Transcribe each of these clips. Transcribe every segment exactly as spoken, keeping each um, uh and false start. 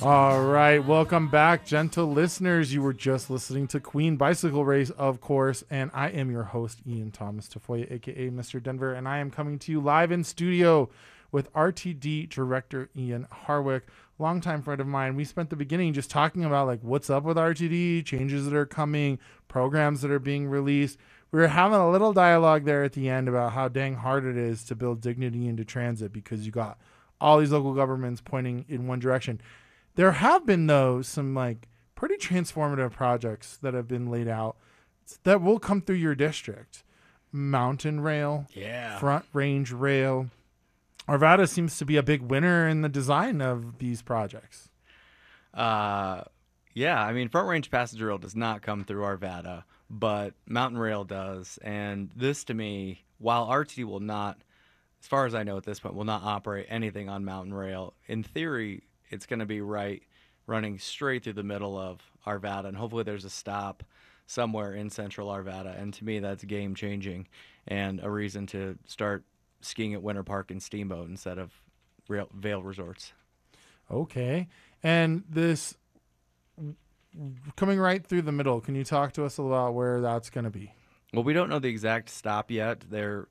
All right, welcome back, gentle listeners. You were just listening to Queen Bicycle Race, of course, and I am your host, Ian Thomas Tafoya, aka Mister Denver, and I am coming to you live in studio with R T D director Ian Harwick, longtime friend of mine. We spent the beginning just talking about like what's up with R T D, changes that are coming, programs that are being released. We were having a little dialogue there at the end about how dang hard it is to build dignity into transit because you got all these local governments pointing in one direction. There have been, though, some like pretty transformative projects that have been laid out that will come through your district. Mountain Rail, yeah, Front Range Rail. Arvada seems to be a big winner in the design of these projects. Uh, yeah, I mean, Front Range Passenger Rail does not come through Arvada, but Mountain Rail does. And this, to me, while R T D will not, as far as I know at this point, will not operate anything on Mountain Rail, in theory, it's going to be right running straight through the middle of Arvada, and hopefully there's a stop somewhere in central Arvada. And to me, that's game-changing and a reason to start skiing at Winter Park and Steamboat instead of Rail, Vail Resorts. Okay. And this coming right through the middle, can you talk to us about where that's going to be? Well, we don't know the exact stop yet. They're,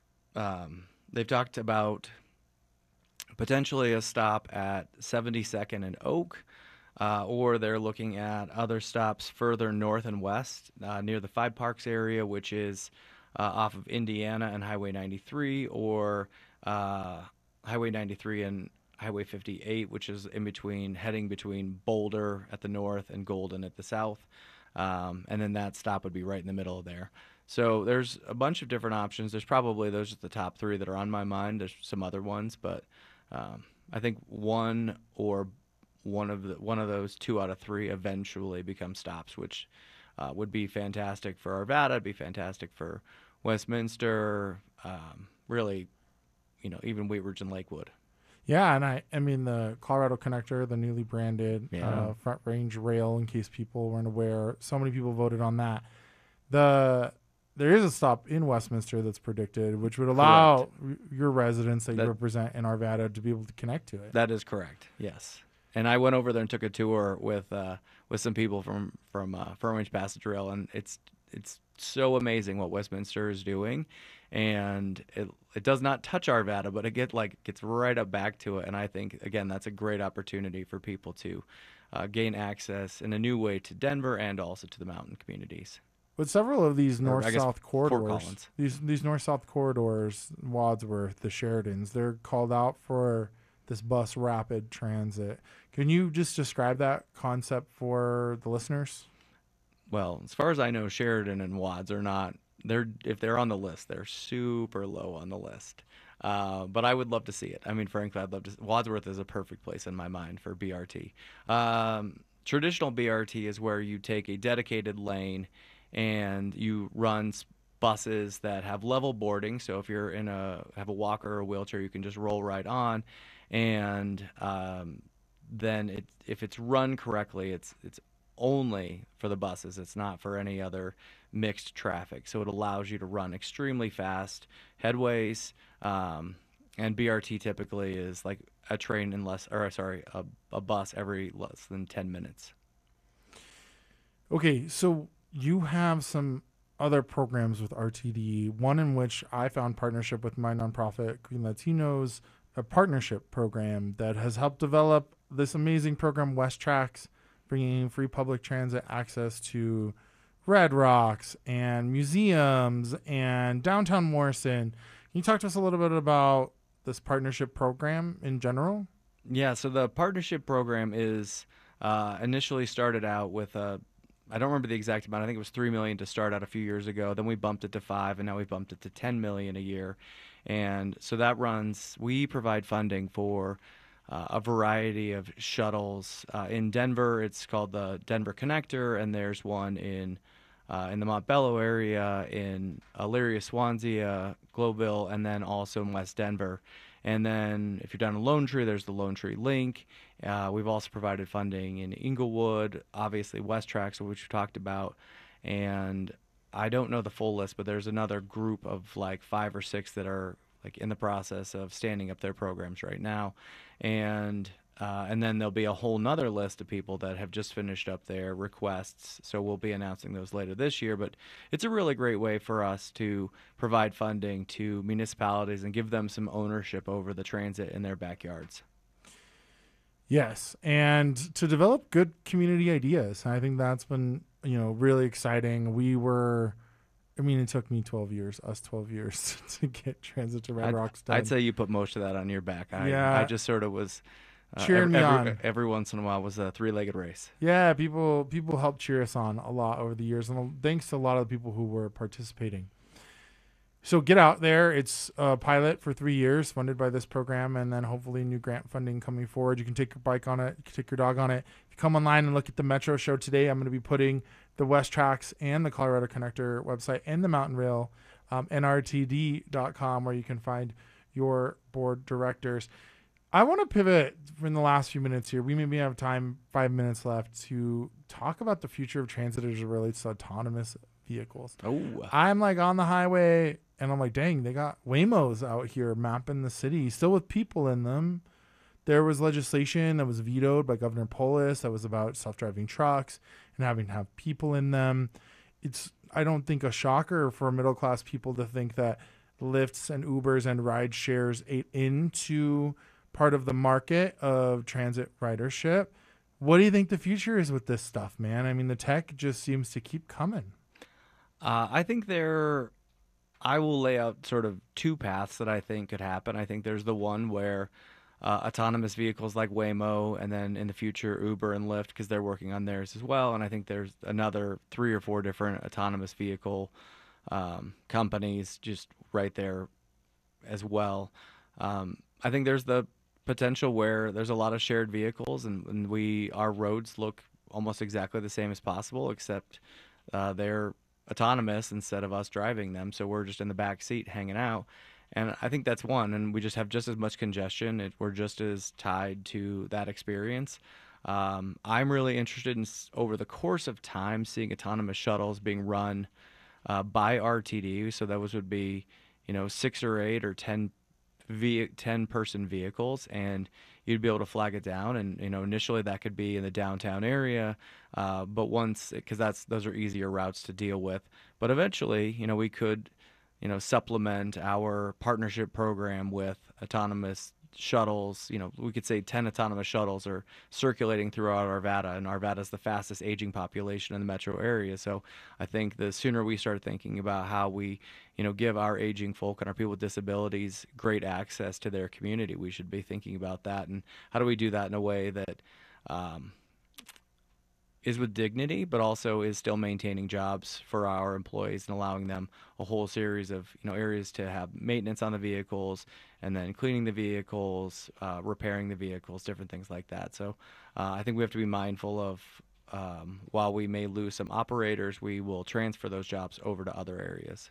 um, they've talked about potentially a stop at seventy-second and Oak, uh, or they're looking at other stops further north and west uh, near the Five Parks area, which is uh, off of Indiana and Highway ninety-three, or uh, Highway ninety-three and Highway fifty-eight, which is in between, heading between Boulder at the north and Golden at the south. Um, and then that stop would be right in the middle of there. So there's a bunch of different options. There's probably those are the top three that are on my mind. There's some other ones, but Um, I think one or one of the one of those two out of three eventually become stops, which uh, would be fantastic for Arvada, it'd be fantastic for Westminster, um, really, you know, even Wheat Ridge and Lakewood. Yeah, and I, I mean the Colorado Connector, the newly branded Yeah. uh, Front Range Rail, in case people weren't aware, so many people voted on that. The There is a stop in Westminster that's predicted, which would allow Correct. your residents that, That- you represent in Arvada to be able to connect to it. That is correct. Yes. And I went over there and took a tour with uh, with some people from from uh, Front Range Passenger Rail, and it's it's so amazing what Westminster is doing, and it it does not touch Arvada, but it get like gets right up back to it. And I think again that's a great opportunity for people to uh, gain access in a new way to Denver and also to the mountain communities. But several of these Or, I guess, north-south Fort corridors, Collins. these these north-south corridors, Wadsworth, the Sheridans, they're called out for this bus rapid transit. Can you just describe that concept for the listeners? Well, as far as I know, Sheridan and Wads are not. They're if they're on the list, they're super low on the list. Uh, but I would love to see it. I mean, frankly, I'd love to. Wadsworth is a perfect place in my mind for B R T. Um, traditional B R T is where you take a dedicated lane and you run s- buses that have level boarding. So if you're in a have a walker or a wheelchair, you can just roll right on, and um, then it, if it's run correctly, it's it's only for the buses. It's not for any other mixed traffic. So it allows you to run extremely fast headways. Um, and B R T typically is like a train in less, or sorry, a, a bus every less than ten minutes. Okay, so you have some other programs with R T D, one in which I found partnership with my nonprofit, Green Latinos, a partnership program that has helped develop this amazing program, West Tracks, bringing free public transit access to Red Rocks and museums and downtown Morrison. Can you talk to us a little bit about this partnership program in general? Yeah, so the partnership program is uh, initially started out with a, I don't remember the exact amount. I think it was three million dollars to start out a few years ago. Then we bumped it to five, and now we bumped it to ten million dollars a year. And so that runs. We provide funding for uh, a variety of shuttles uh, in Denver. It's called the Denver Connector, and there's one in uh, in the Montbello area, in Elyria, Swansea, Globeville, and then also in West Denver. And then if you're down in Lone Tree, there's the Lone Tree Link. Uh, we've also provided funding in Inglewood, obviously West Tracks, which we talked about. And I don't know the full list, but there's another group of like five or six that are like in the process of standing up their programs right now. And Uh, and then there'll be a whole nother list of people that have just finished up their requests. So we'll be announcing those later this year. But it's a really great way for us to provide funding to municipalities and give them some ownership over the transit in their backyards. Yes, and to develop good community ideas. I think that's been, you know, really exciting. We were, I mean, it took me twelve years, us twelve years to get Transit to Red I'd, Rocks done. I'd say you put most of that on your back. I, Yeah. I just sort of was uh, Cheering every, me every, on. every once in a while was a three-legged race. Yeah, people people helped cheer us on a lot over the years, and thanks to a lot of the people who were participating. So get out there. It's a pilot for three years funded by this program, and then hopefully new grant funding coming forward. You can take your bike on it. You can take your dog on it. If you come online and look at the Metro show today, I'm going to be putting the West Tracks and the Colorado Connector website and the Mountain Rail, um, N R T D dot com, where you can find your board directors. I want to pivot in the last few minutes here. We maybe have time, five minutes left, to talk about the future of transit as it relates to autonomous vehicles. Oh, I'm like on the highway and I'm like, dang, they got Waymos out here mapping the city, still with people in them. There was legislation that was vetoed by Governor Polis that was about self-driving trucks and having to have people in them. It's, I don't think, a shocker for middle-class people to think that Lyfts and Ubers and ride shares ate into part of the market of transit ridership. What do you think the future is with this stuff, man? I mean, the tech just seems to keep coming. Uh, I think there, I will lay out sort of two paths that I think could happen. I think there's the one where uh, autonomous vehicles like Waymo, and then in the future Uber and Lyft, because they're working on theirs as well. And I think there's another three or four different autonomous vehicle um, companies just right there as well. Um, I think there's the potential where there's a lot of shared vehicles, and, and we our roads look almost exactly the same as possible, except uh, they're autonomous instead of us driving them, so we're just in the back seat hanging out. And I think that's one, and we just have just as much congestion. It, we're just as tied to that experience. um, I'm really interested in, over the course of time, seeing autonomous shuttles being run uh, by R T D. So those would be, you know, six or eight or ten ve- ten person vehicles, and you'd be able to flag it down. And, you know, initially that could be in the downtown area, uh, but once, because that's those are easier routes to deal with. But eventually, you know, we could, you know, supplement our partnership program with autonomous shuttles. You know, we could say ten autonomous shuttles are circulating throughout Arvada, and Arvada is the fastest aging population in the metro area. So I think the sooner we start thinking about how we, you know, give our aging folk and our people with disabilities great access to their community, we should be thinking about that. And how do we do that in a way that um, is with dignity, but also is still maintaining jobs for our employees and allowing them a whole series of, you know, areas to have maintenance on the vehicles, and then cleaning the vehicles, uh, repairing the vehicles, different things like that. So uh, I think we have to be mindful of, um, while we may lose some operators, we will transfer those jobs over to other areas.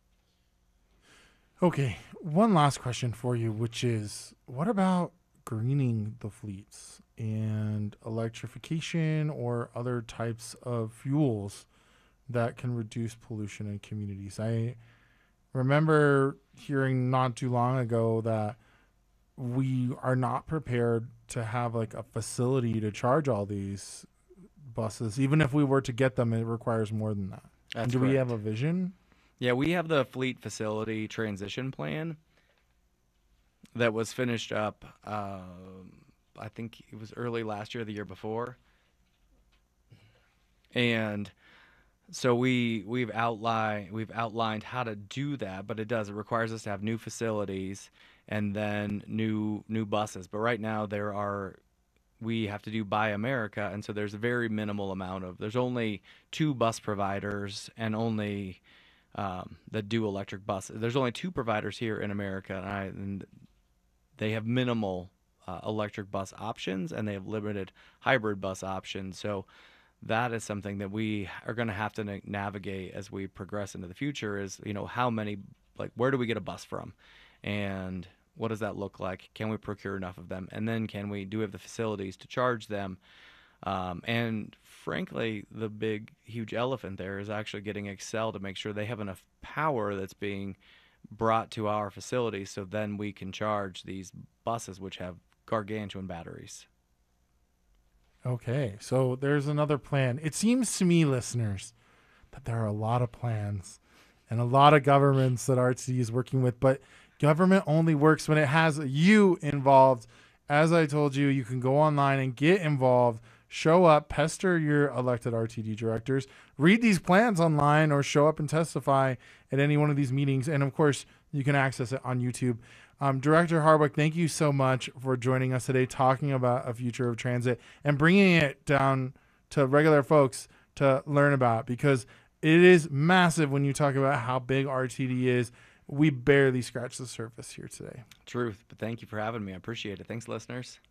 Okay, one last question for you, which is, what about greening the fleets and electrification or other types of fuels that can reduce pollution in communities? I remember hearing not too long ago that we are not prepared to have like a facility to charge all these buses. Even if we were to get them, it requires more than that. That's And do we have correct. a vision? Yeah, we have the fleet facility transition plan that was finished up. Um I think it was early last year, or the year before, and so we we've outlined we've outlined how to do that. But it does it requires us to have new facilities and then new new buses. But right now there are we have to do Buy America, and so there's a very minimal amount of there's only two bus providers, and only um, that do electric buses. There's only two providers here in America, and, I, and they have minimal uh, electric bus options, and they have limited hybrid bus options. So that is something that we are going to have to na- navigate as we progress into the future. Is, you know, how many, like, where do we get a bus from, and what does that look like? Can we procure enough of them, and then can we do we have the facilities to charge them? Um, and frankly, the big, huge elephant there is actually getting Excel to make sure they have enough power that's being brought to our facilities, so then we can charge these buses, which have gargantuan batteries. Okay, so there's another plan. It seems to me, listeners, that there are a lot of plans and a lot of governments that R T D is working with, but government only works when it has you involved. As I told you, you can go online and get involved, show up, pester your elected R T D directors, read these plans online, or show up and testify at any one of these meetings. And of course, you can access it on YouTube. Um, Director Hardwick, thank you so much for joining us today, talking about a future of transit and bringing it down to regular folks to learn about, because it is massive when you talk about how big R T D is. We barely scratched the surface here today. Truth, but thank you for having me. I appreciate it. Thanks, listeners.